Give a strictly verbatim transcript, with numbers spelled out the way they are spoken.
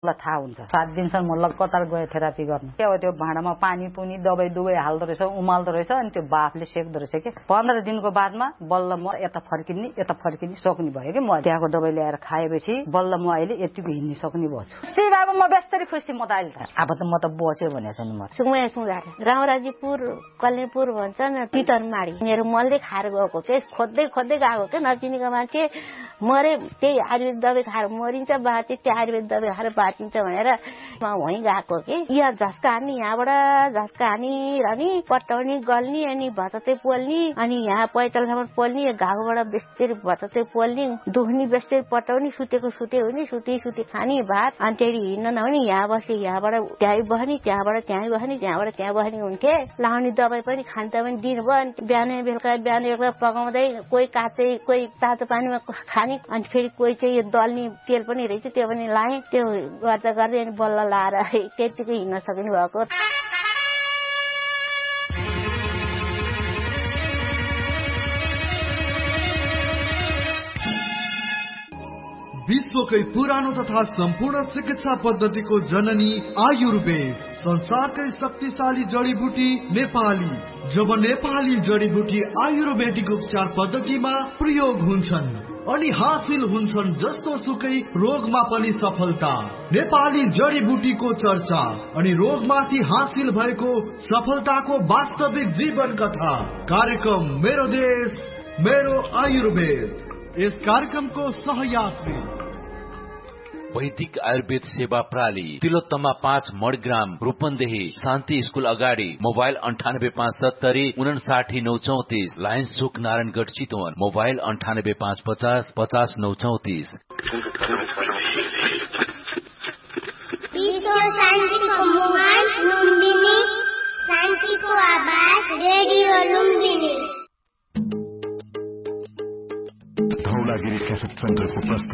ल थाहा हुन्छ सात दिनसम्म म लगातार गए थेरापी गर्न के हो त्यो भाँडामा पानी पुनी दबाई दुबाई हाल्दो रहेछ उमाल्दो रहेछ अनि त्यो बाफले सेक्दो रहेछ के पन्ध्र दिनको बादमा बल्ल म यता फर्किने यता फर्किने सक्ने भयो कि म त्यहाँको दबाई ल्याएर खाएपछि बल्ल म अहिले यतिको हिँड्ने सक्ने भएछु सी बाबा म बेस्तरी खुसी म त अहिले त अब त म त बच्यो भनेको छु नि म सुङमा सुङार रामराजीपुर कल्याणपुर भन्छ न तितरमाडी मेरो मनले खाएर गएको चाहिँ खोज्दै खोज्दै गएको के नचिनेको मान्छे मरे त्यही आयुर्वेद दबाई खाएर मरिन्छ बाँचे त्यो आयुर्वेद दबाई खाएर बाँचिन्छ भनेर म वहीँ गएको कि यहाँ झस्का हान्ने यहाँबाट झस्का हानी अनि पट्टाउने गल्ने अनि भतते पोल्ने अनि यहाँ पैतालसम्म पोल्ने घाउबाट बेस्तेरी भतते पोल्ने दुख्ने बेस्तेरी पट्टाउने सुतेको सुते हुने सुते सुते खाने भात अनि त्यही हिँड्न नहुने यहाँ बसे यहाँबाट त्यहीँ बस्ने त्यहाँबाट त्यहीँ बस्ने त्यहाँबाट त्यहाँ बस्ने हुन्थे लाउने दबाई पनि खान्छ पनि दिनुभयो अनि बिहान बेलुका बिहान बेलुका पकाउँदै कोही काँचै कोही तातो पानीमा खाने अनि फेरि कोही चाहिँ यो दल्ने तेल पनि रहेछ त्यो पनि लाएँ त्यो गर्दा गर्दै अनि बल्ल लाएर त्यतिकै हिँड्न सक्नु भएको विश्वकै पुरानो तथा सम्पूर्ण चिकित्सा पद्धतिको जननी आयुर्वेद संसारकै शक्तिशाली जडीबुटी नेपाली जब नेपाली जडीबुटी आयुर्वेदिक उपचार पद्धतिमा प्रयोग हुन्छन् अनि हासिल हुन्छन् जस्तो सुकै रोगमा पनि सफलता नेपाली जडीबुटीको चर्चा अनि रोगमाथि हासिल भएको सफलताको वास्तविक जीवन कथा कार्यक्रम मेरो देश मेरो आयुर्वेद यस कार्यक्रमको सहयात्री वैदिक आयुर्वेद सेवा प्रणाली तिलोत्तमा पाँच मणिग्राम रूपन्देही शान्ति स्कूल अगाडि मोबाइल अन्ठानब्बे पाँच सत्तरी उनासाठी नौ चौतिस लायन्स चोक नारायणगढ चितवन मोबाइल अन्ठानब्बे पाँच पचास पचास नौ चौतिस शान्तिको मुहान लुम्बिनी शान्तिको आवाज रेडियो लुम्बिनी धौलागिरी क्यासेट सेन्टरको